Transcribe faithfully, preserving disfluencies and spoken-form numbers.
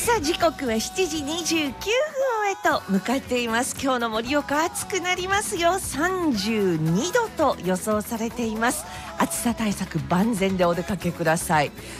さあ時刻はしちじにじゅうきゅうふんへと向かっています。今日の盛岡暑くなりますよ。さんじゅうにどと予想されています。暑さ対策万全でお出かけください。